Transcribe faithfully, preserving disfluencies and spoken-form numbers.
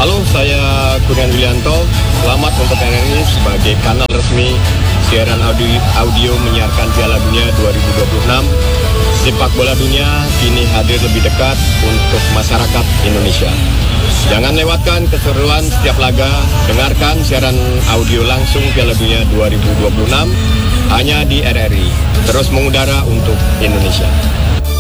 Halo, saya Kurniawan Willianto. Selamat untuk R R I sebagai kanal resmi siaran audio, audio menyiarkan Piala Dunia dua ribu dua puluh enam. Sepak bola dunia kini hadir lebih dekat untuk masyarakat Indonesia. Jangan lewatkan keseruan setiap laga. Dengarkan siaran audio langsung Piala Dunia dua ribu dua puluh enam hanya di R R I. Terus mengudara untuk Indonesia.